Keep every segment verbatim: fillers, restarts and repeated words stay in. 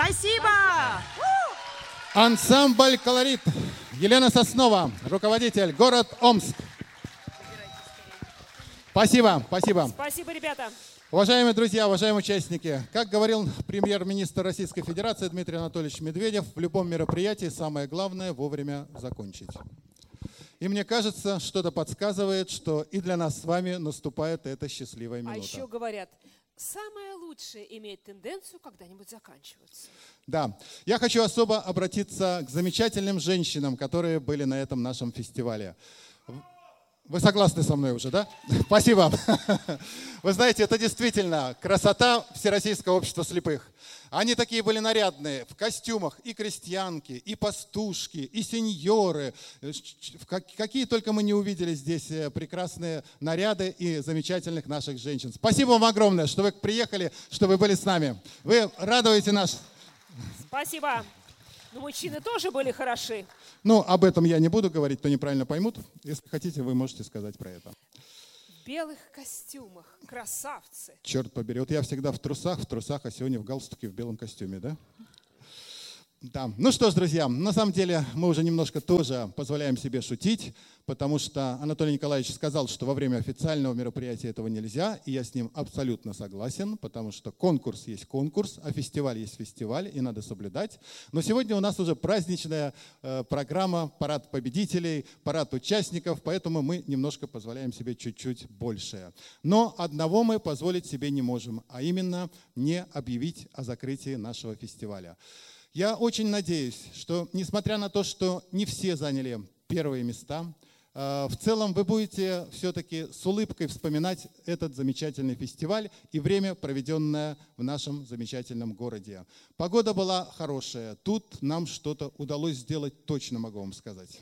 Спасибо! Ансамбль «Колорит». Елена Соснова, руководитель, город Омск. Спасибо, спасибо. Спасибо, ребята. Уважаемые друзья, уважаемые участники, как говорил премьер-министр Российской Федерации Дмитрий Анатольевич Медведев, в любом мероприятии самое главное вовремя закончить. И мне кажется, что-то подсказывает, что и для нас с вами наступает эта счастливая минута. А еще говорят, самое лучшее имеет тенденцию когда-нибудь заканчиваться. Да, я хочу особо обратиться к замечательным женщинам, которые были на этом нашем фестивале. Вы согласны со мной уже, да? Спасибо. Вы знаете, это действительно красота Всероссийского общества слепых. Они такие были нарядные, в костюмах, и крестьянки, и пастушки, и сеньоры. Какие только мы не увидели здесь прекрасные наряды и замечательных наших женщин. Спасибо вам огромное, что вы приехали, что вы были с нами. Вы радуете нас. Спасибо. Но мужчины тоже были хороши. Ну, об этом я не буду говорить, то неправильно поймут. Если хотите, вы можете сказать про это. В белых костюмах. Красавцы. Черт побери. Вот я всегда в трусах, в трусах, а сегодня в галстуке, в белом костюме, да? Да. Ну что ж, друзья, на самом деле мы уже немножко тоже позволяем себе шутить, потому что Анатолий Николаевич сказал, что во время официального мероприятия этого нельзя, и я с ним абсолютно согласен, потому что конкурс есть конкурс, а фестиваль есть фестиваль, и надо соблюдать. Но сегодня у нас уже праздничная э, программа, парад победителей, парад участников, поэтому мы немножко позволяем себе чуть-чуть большее. Но одного мы позволить себе не можем, а именно не объявить о закрытии нашего фестиваля. Я очень надеюсь, что, несмотря на то, что не все заняли первые места, в целом вы будете все-таки с улыбкой вспоминать этот замечательный фестиваль и время, проведенное в нашем замечательном городе. Погода была хорошая, тут нам что-то удалось сделать, точно могу вам сказать.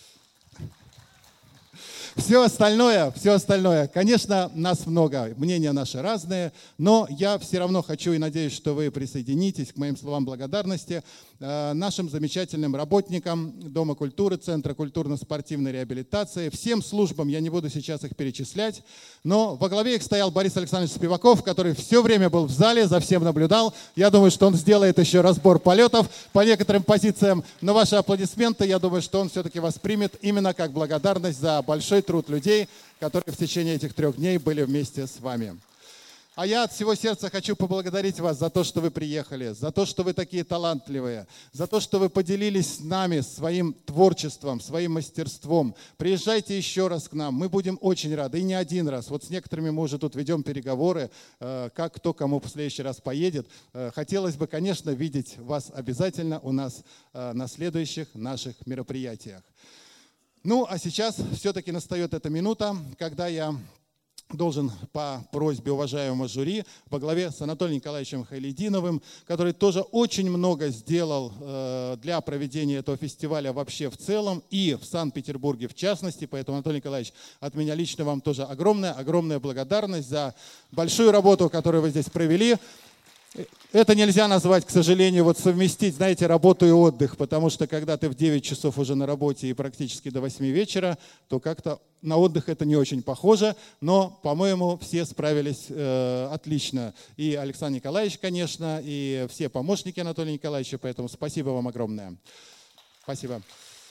Все остальное, все остальное, конечно, нас много, мнения наши разные, но я все равно хочу и надеюсь, что вы присоединитесь к моим словам благодарности э, нашим замечательным работникам Дома культуры, Центра культурно-спортивной реабилитации, всем службам, я не буду сейчас их перечислять, но во главе их стоял Борис Александрович Спиваков, который все время был в зале, за всем наблюдал. Я думаю, что он сделает еще разбор полетов по некоторым позициям, но ваши аплодисменты, я думаю, что он все-таки воспримет именно как благодарность за большой труд людей, которые в течение этих трех дней были вместе с вами. А я от всего сердца хочу поблагодарить вас за то, что вы приехали, за то, что вы такие талантливые, за то, что вы поделились с нами своим творчеством, своим мастерством. Приезжайте еще раз к нам, мы будем очень рады, и не один раз. Вот с некоторыми мы уже тут ведем переговоры, как кто кому в следующий раз поедет. Хотелось бы, конечно, видеть вас обязательно у нас на следующих наших мероприятиях. Ну, а сейчас все-таки настает эта минута, когда я должен по просьбе уважаемого жюри во главе с Анатолием Николаевичем Хайлидиновым, который тоже очень много сделал э, для проведения этого фестиваля вообще в целом и в Санкт-Петербурге в частности. Поэтому, Анатолий Николаевич, от меня лично вам тоже огромная, огромная благодарность за большую работу, которую вы здесь провели. Это нельзя назвать, к сожалению, вот совместить, знаете, работу и отдых, потому что когда ты в девять часов уже на работе и практически до восьми вечера, то как-то на отдых это не очень похоже, но, по-моему, все справились э, отлично. И Александр Николаевич, конечно, и все помощники Анатолия Николаевича, поэтому спасибо вам огромное. Спасибо.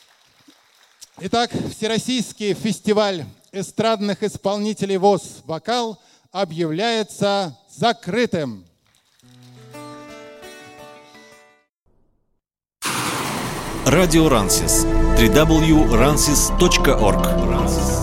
Итак, Всероссийский фестиваль эстрадных исполнителей ВОС «Вокал» объявляется закрытым. Радио Рансис. дабл ю дабл ю дабл ю точка рансис точка орг